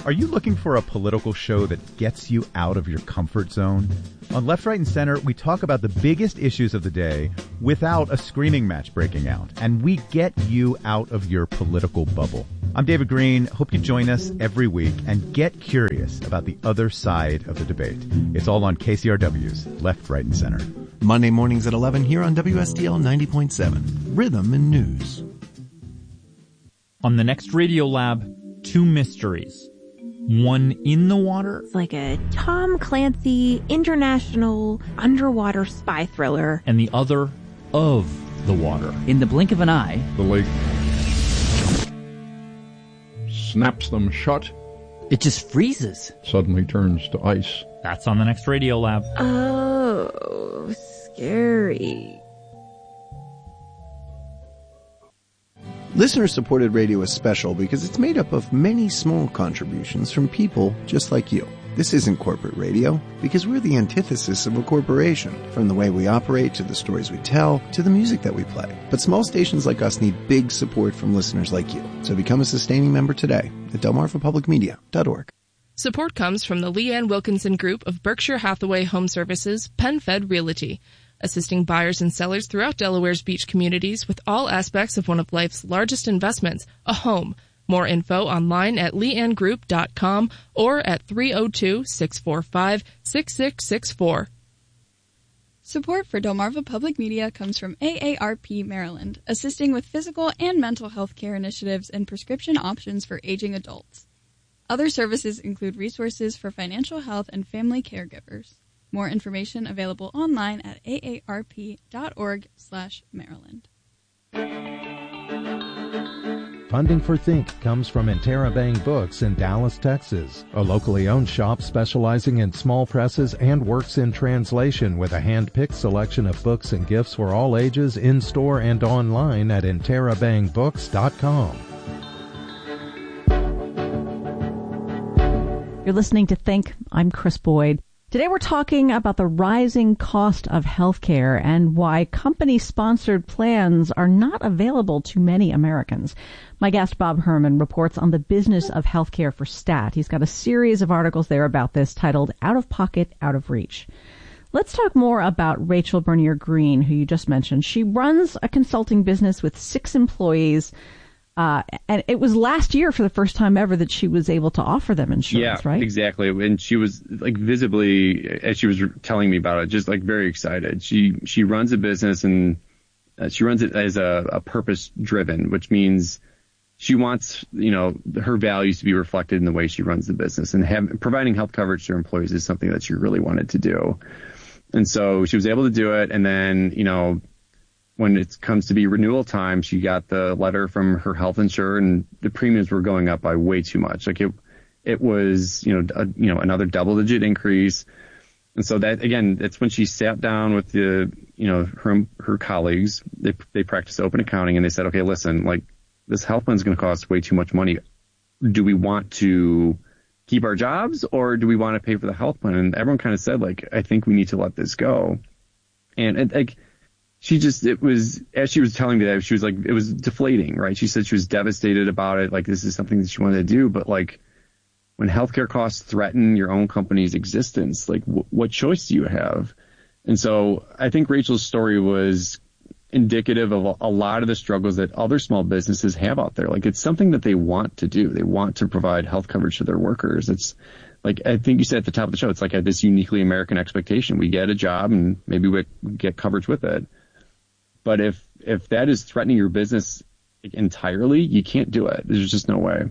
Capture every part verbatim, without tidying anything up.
Are you looking for a political show that gets you out of your comfort zone? On Left, Right, and Center, we talk about the biggest issues of the day without a screaming match breaking out, and we get you out of your political bubble. I'm David Green. Hope you join us every week and get curious about the other side of the debate. It's all on K C R W's Left, Right, and Center. Monday mornings at eleven here on W S D L ninety point seven. Rhythm and News. On the next Radio Lab, two mysteries. One in the water. It's like a Tom Clancy international underwater spy thriller. And the other of the water. In the blink of an eye, the lake snaps them shut. It just freezes. Suddenly turns to ice. That's on the next Radio Lab. Oh, scary. Listener-supported radio is special because it's made up of many small contributions from people just like you. This isn't corporate radio because we're the antithesis of a corporation, from the way we operate to the stories we tell to the music that we play. But small stations like us need big support from listeners like you. So become a sustaining member today at delmarva public media dot org. Support comes from the Leanne Wilkinson Group of Berkshire Hathaway Home Services, PenFed Realty, assisting buyers and sellers throughout Delaware's beach communities with all aspects of one of life's largest investments, a home. More info online at leanne group dot com or at three oh two, six four five, six six six four. Support for Delmarva Public Media comes from A A R P Maryland, assisting with physical and mental health care initiatives and prescription options for aging adults. Other services include resources for financial health and family caregivers. More information available online at A A R P dot org slash Maryland. Funding for Think comes from Interabang Books in Dallas, Texas, a locally owned shop specializing in small presses and works in translation with a hand-picked selection of books and gifts for all ages in-store and online at interabang books dot com. You're listening to Think. I'm Chris Boyd. Today we're talking about the rising cost of healthcare and why company-sponsored plans are not available to many Americans. My guest, Bob Herman, reports on the business of healthcare for Stat. He's got a series of articles there about this titled Out of Pocket, Out of Reach. Let's talk more about Rachel Bernier Green, who you just mentioned. She runs a consulting business with six employees. Uh, and it was last year for the first time ever that she was able to offer them insurance, yeah, right? Exactly. And she was like visibly, as she was telling me about it, just like very excited. She, she runs a business and uh, she runs it as a, a purpose driven, which means she wants, you know, her values to be reflected in the way she runs the business, and have, providing health coverage to her employees is something that she really wanted to do. And so she was able to do it. And then, you know, when it comes to be renewal time, she got the letter from her health insurer, and the premiums were going up by way too much. Like it, it was, you know, a, you know, another double digit increase. And so that, again, that's when she sat down with the, you know, her, her colleagues. They, they practice open accounting, and they said, okay, listen, like this health plan is going to cost way too much money. Do we want to keep our jobs, or do we want to pay for the health plan? And everyone kind of said, like, I think we need to let this go. And it, like, She just, it was, as she was telling me that, she was like, it was deflating, right? She said she was devastated about it. Like, this is something that she wanted to do. But like, when healthcare costs threaten your own company's existence, like, w- what choice do you have? And so I think Rachel's story was indicative of a, a lot of the struggles that other small businesses have out there. Like, it's something that they want to do. They want to provide health coverage to their workers. It's like, I think you said at the top of the show, it's like a, this uniquely American expectation. We get a job and maybe we get coverage with it. But if, if that is threatening your business entirely, you can't do it. There's just no way.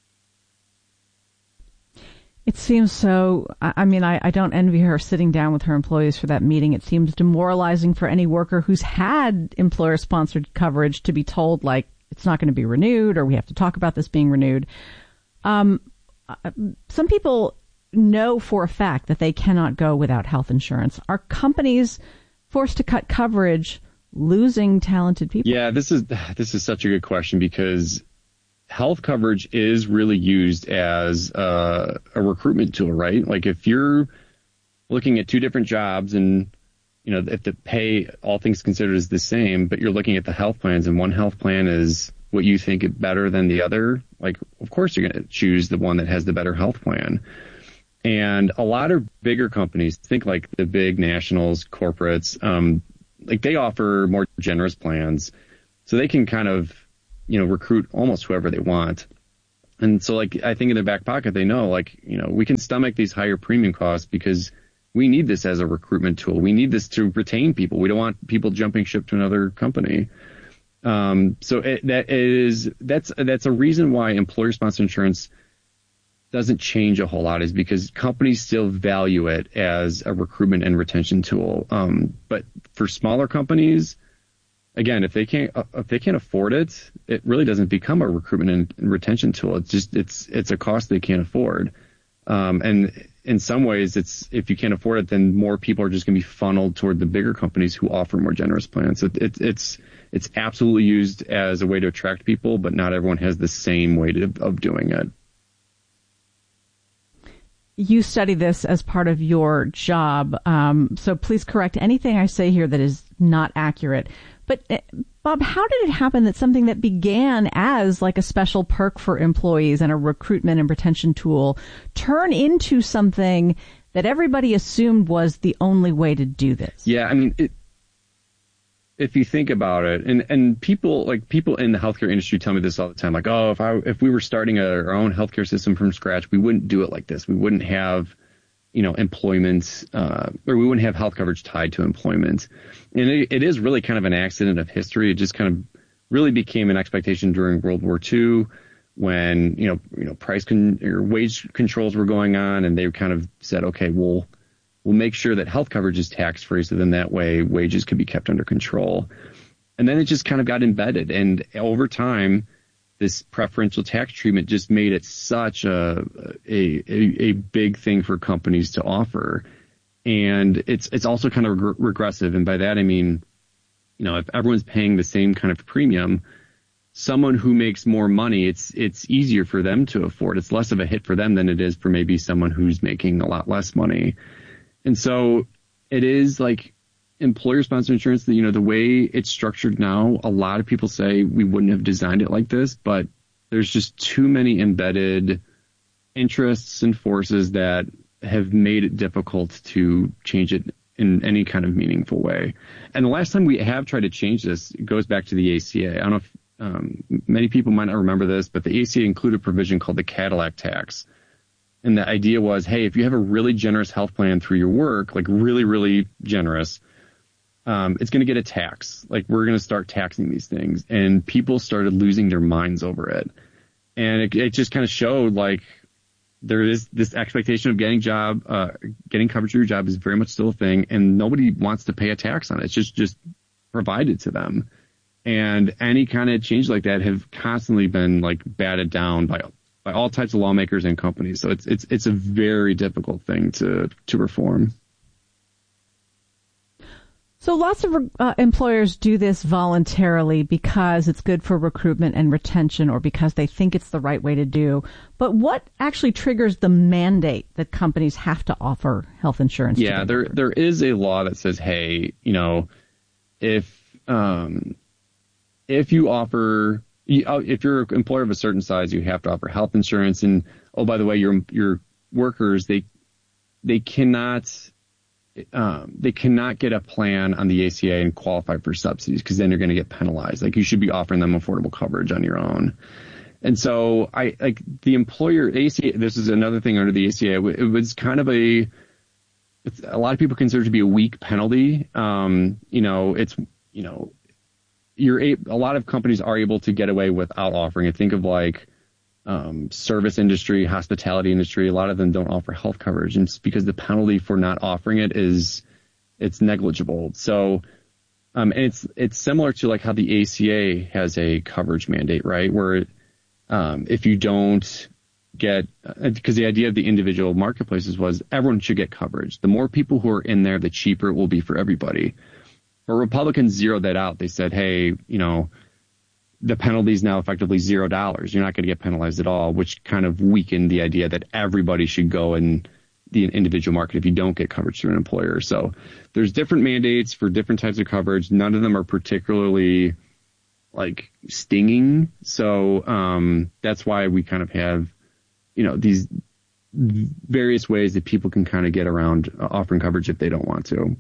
It seems so, I mean, I, I don't envy her sitting down with her employees for that meeting. It seems demoralizing for any worker who's had employer-sponsored coverage to be told, like, it's not going to be renewed, or we have to talk about this being renewed. Um, some people know for a fact that they cannot go without health insurance. Are companies forced to cut coverage losing talented people? Yeah, this is this is such a good question, because health coverage is really used as a, a recruitment tool, right? Like if you're looking at two different jobs and, you know, if the pay, all things considered, is the same, but you're looking at the health plans and one health plan is what you think is better than the other, like, of course you're going to choose the one that has the better health plan. And a lot of bigger companies, think like the big nationals, corporates, um, like they offer more generous plans. So they can kind of, you know, recruit almost whoever they want. And so, like, I think in their back pocket, they know, like, you know, we can stomach these higher premium costs because we need this as a recruitment tool. We need this to retain people. We don't want people jumping ship to another company. Um, so it, that is, that's, that's a reason why employer-sponsored insurance doesn't change a whole lot, is because companies still value it as a recruitment and retention tool. Um, but for smaller companies, again, if they can't, if they can't afford it, it really doesn't become a recruitment and retention tool. It's just, it's, it's a cost they can't afford. Um, and in some ways, it's, if you can't afford it, then more people are just going to be funneled toward the bigger companies who offer more generous plans. So it, it's, it's absolutely used as a way to attract people, but not everyone has the same way to, of doing it. You study this as part of your job, um, so please correct anything I say here that is not accurate. But, uh, Bob, how did it happen that something that began as like a special perk for employees and a recruitment and retention tool turn into something that everybody assumed was the only way to do this? Yeah, I mean, it, if you think about it, and, and people like people in the healthcare industry tell me this all the time, like, oh, if I if we were starting a, our own healthcare system from scratch, we wouldn't do it like this. We wouldn't have, you know, employment, uh, or we wouldn't have health coverage tied to employment. And it, it is really kind of an accident of history. It just kind of really became an expectation during World War Two, when, you know, you know, price con- or wage controls were going on, and they kind of said, okay, we'll we'll make sure that health coverage is tax free, so then that way wages could be kept under control. And then it just kind of got embedded, and over time, this preferential tax treatment just made it such a a a, a big thing for companies to offer. And it's it's also kind of reg- regressive, and by that I mean, you know, if everyone's paying the same kind of premium, someone who makes more money, it's it's easier for them to afford. It's less of a hit for them than it is for maybe someone who's making a lot less money. And so it is like employer-sponsored insurance, you know, the way it's structured now, a lot of people say we wouldn't have designed it like this, but there's just too many embedded interests and forces that have made it difficult to change it in any kind of meaningful way. And the last time we have tried to change this, it goes back to the A C A. I don't know if um, many people might not remember this, but the A C A included a provision called the Cadillac tax. And the idea was, hey, if you have a really generous health plan through your work, like really, really generous, um, it's going to get a tax. Like, we're going to start taxing these things. And people started losing their minds over it. And it, it just kind of showed, like, there is this expectation of getting job, uh, getting coverage for your job is very much still a thing. And nobody wants to pay a tax on it. It's just, just provided to them. And any kind of change like that have constantly been, like, batted down by by all types of lawmakers and companies. So it's it's it's a very difficult thing to to reform. So lots of uh, employers do this voluntarily because it's good for recruitment and retention, or because they think it's the right way to do. But what actually triggers the mandate that companies have to offer health insurance? Yeah, to there workers? there is a law that says, hey, you know, if um if you offer if you're an employer of a certain size, you have to offer health insurance. And, oh, by the way, your your workers, they they cannot um, they cannot get a plan on the A C A and qualify for subsidies, because then you're going to get penalized. Like, you should be offering them affordable coverage on your own. And so I like the employer A C A. This is another thing under the A C A. It was kind of a it's, a lot of people consider it to be a weak penalty. Um, you know, it's you know. You're a, a lot of companies are able to get away without offering it. Think of like um, service industry, hospitality industry. A lot of them don't offer health coverage, and it's because the penalty for not offering it is it's negligible. So, um, and it's it's similar to like how the A C A has a coverage mandate, right? Where um, if you don't get, because the idea of the individual marketplaces was everyone should get coverage. The more people who are in there, the cheaper it will be for everybody. But Republicans zeroed that out. They said, hey, you know, the penalty is now effectively zero dollars. You're not going to get penalized at all, which kind of weakened the idea that everybody should go in the individual market if you don't get coverage through an employer. So there's different mandates for different types of coverage. None of them are particularly like stinging. So um, that's why we kind of have, you know, these various ways that people can kind of get around offering coverage if they don't want to.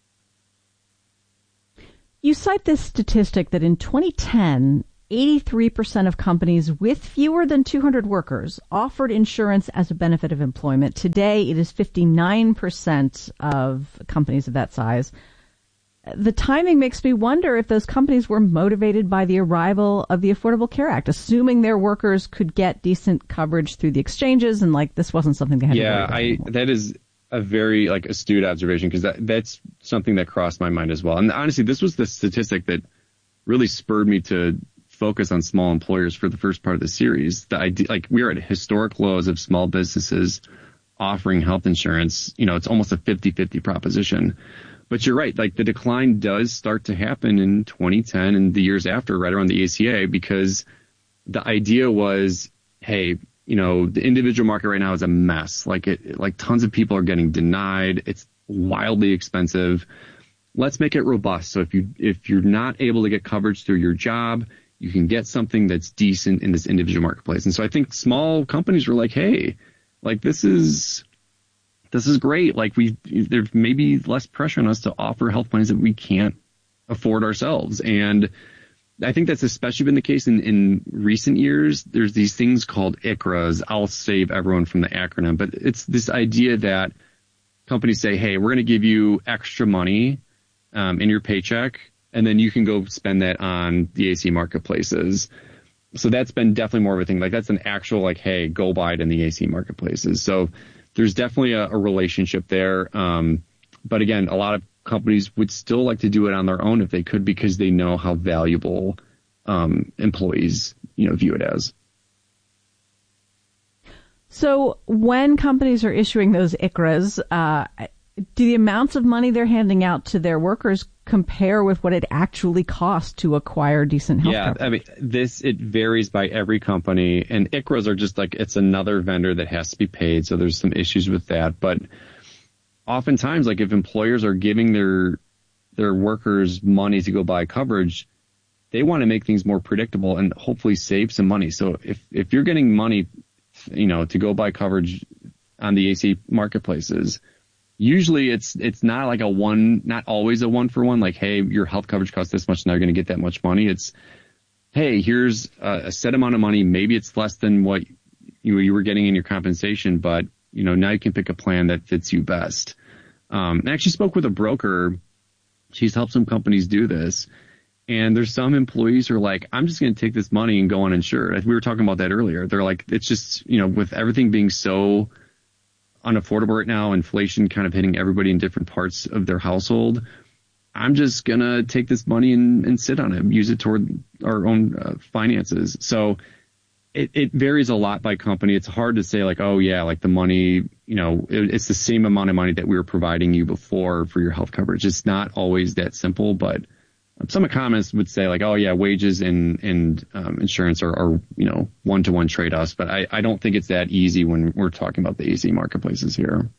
You cite this statistic that in twenty ten, eighty-three percent of companies with fewer than two hundred workers offered insurance as a benefit of employment. Today, it is fifty-nine percent of companies of that size. The timing makes me wonder if those companies were motivated by the arrival of the Affordable Care Act, assuming their workers could get decent coverage through the exchanges, and like this wasn't something they had yeah, to worry about I anymore. that is a very like astute observation, because that, that's something that crossed my mind as well. And honestly, this was the statistic that really spurred me to focus on small employers for the first part of the series. The idea, like, we are at historic lows of small businesses offering health insurance. You know, it's almost a fifty-fifty proposition. But you're right, like the decline does start to happen in twenty ten and the years after, right around the A C A, because the idea was, hey, you know, the individual market right now is a mess. Like it, like tons of people are getting denied. It's wildly expensive. Let's make it robust. So if you, if you're not able to get coverage through your job, you can get something that's decent in this individual marketplace. And so I think small companies were like, hey, like this is, this is great. Like we, there's maybe less pressure on us to offer health plans that we can't afford ourselves. And I think that's especially been the case in, in recent years. There's these things called I C R As. I'll save everyone from the acronym, but it's this idea that companies say, hey, we're going to give you extra money um, in your paycheck, and then you can go spend that on the A C marketplaces. So that's been definitely more of a thing. Like that's an actual like, hey, go buy it in the A C marketplaces. So there's definitely a, a relationship there. Um, but again, a lot of companies would still like to do it on their own if they could, because they know how valuable um, employees, you know, view it as. So when companies are issuing those I C R As, uh, do the amounts of money they're handing out to their workers compare with what it actually costs to acquire decent health yeah, coverage? I mean, this, it varies by every company, and I C R As are just like, it's another vendor that has to be paid. So there's some issues with that. But oftentimes, like if employers are giving their, their workers money to go buy coverage, they want to make things more predictable and hopefully save some money. So if, if you're getting money, you know, to go buy coverage on the A C marketplaces, usually it's, it's not like a one, not always a one for one, like, hey, your health coverage costs this much, now you're going to get that much money. It's, hey, here's a, a set amount of money. Maybe it's less than what you, you were getting in your compensation, but, you know, now you can pick a plan that fits you best. Um, I actually spoke with a broker. She's helped some companies do this. And there's some employees who are like, I'm just going to take this money and go uninsured. We were talking about that earlier. They're like, it's just, you know, with everything being so unaffordable right now, inflation kind of hitting everybody in different parts of their household, I'm just going to take this money and, and sit on it, use it toward our own uh, finances. So it, it varies a lot by company. It's hard to say like, oh yeah, like the money, you know, it, it's the same amount of money that we were providing you before for your health coverage. It's not always that simple, but some economists would say like, oh yeah, wages and, and um, insurance are, are, you know, one-to-one trade-offs, but I, I don't think it's that easy when we're talking about the A C marketplaces here.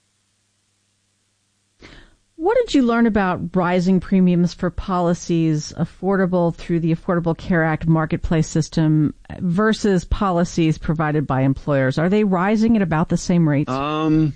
What did you learn about rising premiums for policies affordable through the Affordable Care Act marketplace system versus policies provided by employers? Are they rising at about the same rates? Um,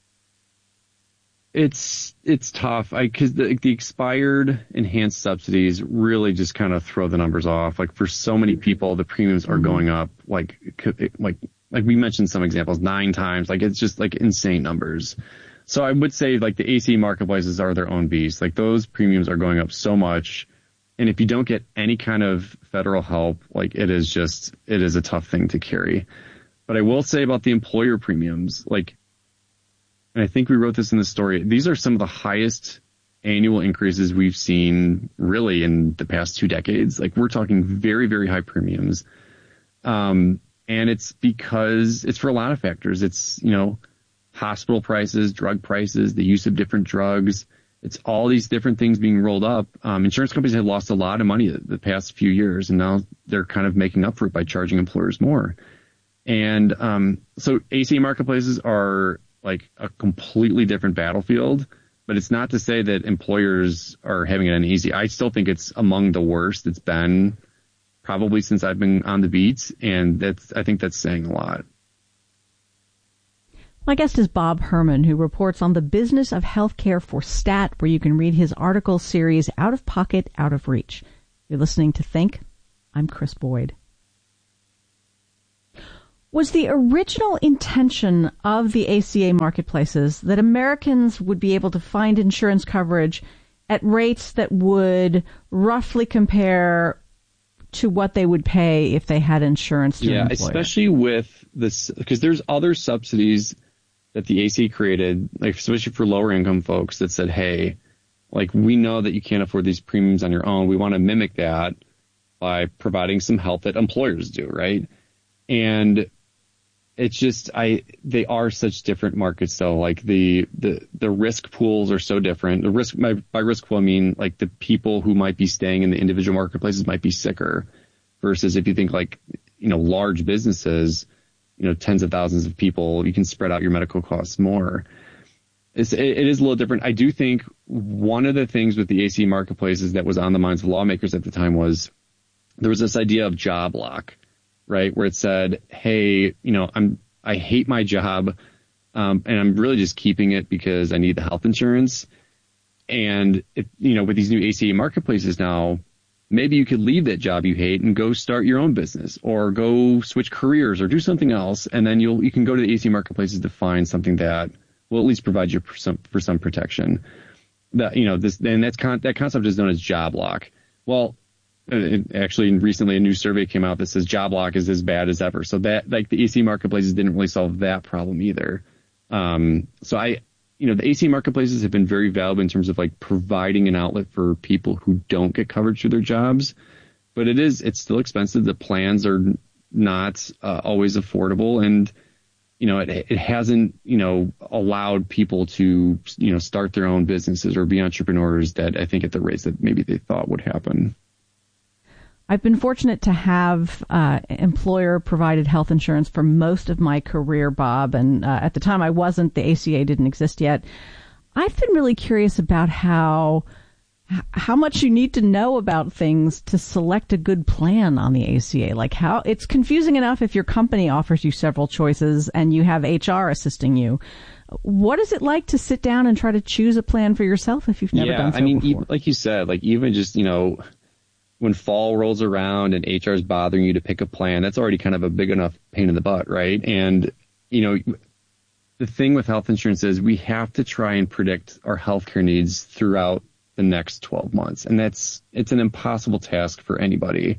it's it's tough because the, the expired enhanced subsidies really just kind of throw the numbers off. Like for so many people, the premiums are mm-hmm. going up like like like we mentioned some examples nine times. Like it's just like insane numbers. So I would say like the A C marketplaces are their own beast. Like those premiums are going up so much. And if you don't get any kind of federal help, like it is just, it is a tough thing to carry. But I will say about the employer premiums, like, and I think we wrote this in the story, these are some of the highest annual increases we've seen really in the past two decades. Like we're talking very, very high premiums. Um, and it's because it's for a lot of factors. It's, you know, hospital prices, drug prices, the use of different drugs. It's all these different things being rolled up. Um, insurance companies have lost a lot of money the past few years, and now they're kind of making up for it by charging employers more. And um, so A C marketplaces are like a completely different battlefield, but it's not to say that employers are having it uneasy. I still think it's among the worst it's been probably since I've been on the beat, and that's I think that's saying a lot. My guest is Bob Herman, who reports on the business of healthcare for Stat, where you can read his article series, Out of Pocket, Out of Reach. You're listening to Think. I'm Chris Boyd. Was the original intention of the A C A marketplaces that Americans would be able to find insurance coverage at rates that would roughly compare to what they would pay if they had insurance through yeah, an employer? Especially with this, because there's other subsidies that the A C A created, like especially for lower income folks, that said, hey, like we know that you can't afford these premiums on your own. We want to mimic that by providing some help that employers do, right? And it's just, I, they are such different markets though. Like the, the, the risk pools are so different. The risk, by, by risk pool, I mean like the people who might be staying in the individual marketplaces might be sicker versus if you think like, you know, large businesses, you know, tens of thousands of people, you can spread out your medical costs more. It's, it, it is a little different. I do think one of the things with the A C A marketplaces that was on the minds of lawmakers at the time was there was this idea of job lock, right? Where it said, hey, you know, I'm, I hate my job, um, and I'm really just keeping it because I need the health insurance. And, it, you know, with these new A C A marketplaces now, maybe you could leave that job you hate and go start your own business or go switch careers or do something else. And then you'll, you can go to the A C A marketplaces to find something that will at least provide you for some, for some protection. That, you know, this, and that's con- that concept is known as job lock. Well, It, actually, recently a new survey came out that says job lock is as bad as ever. So that, like the A C A marketplaces didn't really solve that problem either. Um, so I, you know, the A C A marketplaces have been very valuable in terms of like providing an outlet for people who don't get coverage through their jobs. But it is, it's still expensive. The plans are not uh, always affordable. And, you know, it, it hasn't, you know, allowed people to, you know, start their own businesses or be entrepreneurs that I think at the rates that maybe they thought would happen. I've been fortunate to have uh, employer-provided health insurance for most of my career, Bob, and uh, at the time I wasn't. The A C A didn't exist yet. I've been really curious about how how much you need to know about things to select a good plan on the A C A. Like how it's confusing enough if your company offers you several choices and you have H R assisting you. What is it like to sit down and try to choose a plan for yourself if you've never yeah, done so I mean, before? Even, like you said, like even just, you know, when fall rolls around and H R is bothering you to pick a plan, that's already kind of a big enough pain in the butt, right? And, you know, the thing with health insurance is we have to try and predict our healthcare needs throughout the next twelve months. And that's, it's an impossible task for anybody.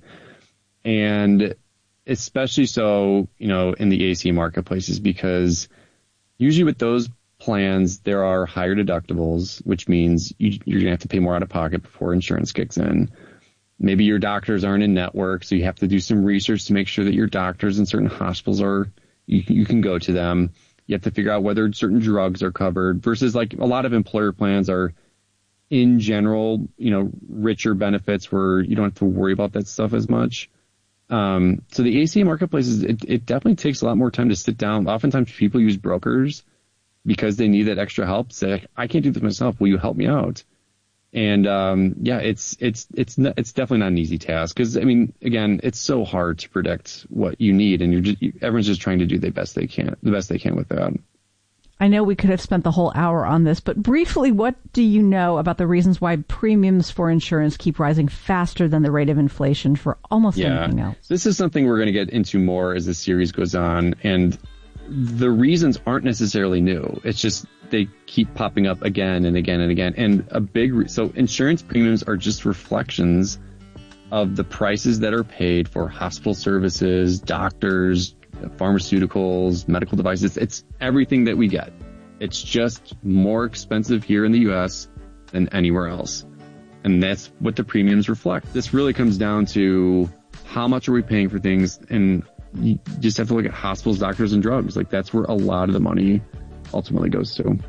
And especially so, you know, in the A C A marketplaces, because usually with those plans, there are higher deductibles, which means you, you're going to have to pay more out of pocket before insurance kicks in. Maybe your doctors aren't in network, so you have to do some research to make sure that your doctors in certain hospitals are, you, you can go to them. You have to figure out whether certain drugs are covered versus like a lot of employer plans are in general, you know, richer benefits where you don't have to worry about that stuff as much. Um, so the A C A marketplaces, it, it definitely takes a lot more time to sit down. Oftentimes people use brokers because they need that extra help. Say, I can't do this myself. Will you help me out? And, um, yeah, it's, it's, it's, not, it's definitely not an easy task. Cause I mean, again, it's so hard to predict what you need and you're just, you, everyone's just trying to do the best they can, the best they can with that. I know we could have spent the whole hour on this, but briefly, what do you know about the reasons why premiums for insurance keep rising faster than the rate of inflation for almost yeah. anything else? This is something we're going to get into more as the series goes on. And the reasons aren't necessarily new. It's just they keep popping up again and again and again. And a big, re- so insurance premiums are just reflections of the prices that are paid for hospital services, doctors, pharmaceuticals, medical devices. It's everything that we get. It's just more expensive here in the U S than anywhere else. And that's what the premiums reflect. This really comes down to how much are we paying for things, and you just have to look at hospitals, doctors, and drugs. Like that's where a lot of the money ultimately goes to.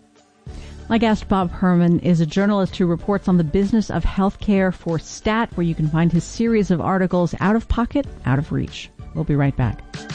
My guest, Bob Herman, is a journalist who reports on the business of healthcare for Stat, where you can find his series of articles, Out of Pocket, Out of Reach. We'll be right back.